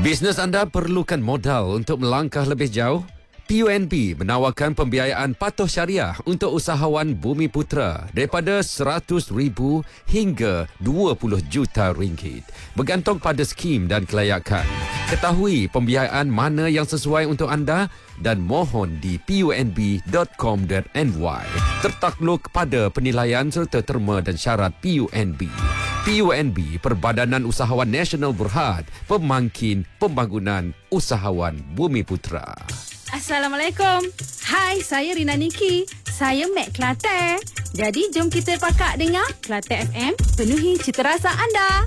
Bisnes anda perlukan modal untuk melangkah lebih jauh? PUNB menawarkan pembiayaan patuh syariah untuk usahawan Bumi Putra daripada RM100,000 hingga RM20 juta. Bergantung pada skim dan kelayakan. Ketahui pembiayaan mana yang sesuai untuk anda dan mohon di punb.com.my. Tertakluk pada penilaian serta terma dan syarat PUNB. PUNB, Perbadanan Usahawan Nasional Berhad, Pemangkin Pembangunan Usahawan Bumi Putra. Assalamualaikum. Hai, saya Rina Niki. Saya Mek Kelantan. Jadi jom kita pakak dengar Kelantan FM, penuhi cita rasa anda.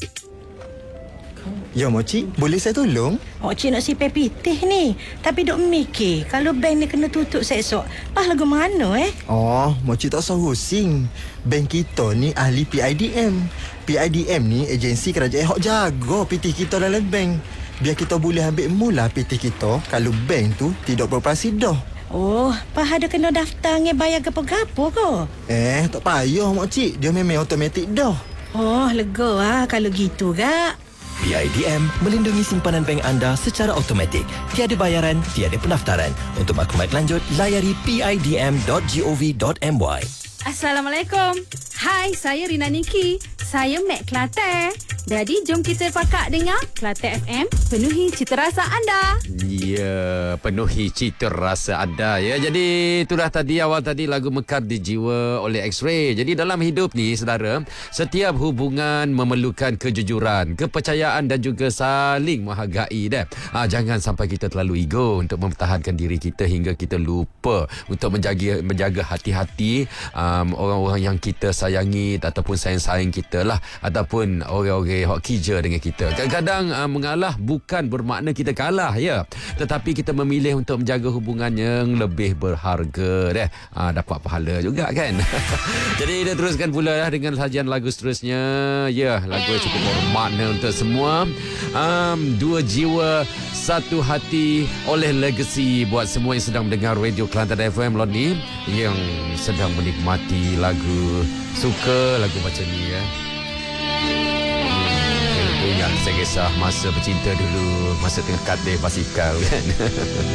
Ya, Moci, boleh saya tolong? Moci nak sipir pitih ni. Tapi duk mikir, kalau bank ni kena tutup esok, pas lagu mana Oh, Moci tak usah pusing. Bank kita ni ahli PIDM. PIDM ni agensi kerajaan hok jaga pitih kita dalam bank. Biar kita boleh ambil mula pitih kita kalau bank tu tidak beroperasi dah. Oh, pas ada kena daftar nge bayar gapo-gapo ke? Tak payah, Moci. Dia memang automatik dah. Oh, lega kalau gitu gak. PIDM melindungi simpanan bank anda secara automatik. Tiada bayaran, tiada pendaftaran. Untuk maklumat lanjut, layari pidm.gov.my. Assalamualaikum. Hai, saya Rina Niki. Saya Mek Kelantan. Jadi jom kita pakak dengar Kelantan FM, penuhi cita rasa anda. Ya, penuhi cita rasa anda ya. Jadi itulah tadi awal tadi lagu Mekar di Jiwa oleh X-Ray. Jadi dalam hidup ni saudara, setiap hubungan memerlukan kejujuran, kepercayaan dan juga saling menghargai dah. Jangan sampai kita terlalu ego untuk mempertahankan diri kita hingga kita lupa untuk menjaga hati-hati orang-orang yang kita sayangi ataupun sayang-sayang kita lah, ataupun orang-orang hok kija dengan kita. Kadang-kadang mengalah bukan bermakna kita kalah ya, tetapi kita memilih untuk menjaga hubungan yang lebih berharga deh. Dapat pahala juga kan. Jadi kita teruskan pula lah dengan sajian lagu seterusnya. Ya, lagu yang cukup bermakna untuk semua. Dua Jiwa Satu Hati oleh Legacy, buat semua yang sedang mendengar Radio Kelantan FM lot ni, yang sedang menikmati lagu, suka lagu macam ni ya. Ingat saya kisah masa bercinta dulu, masa tengah katil basikal kan.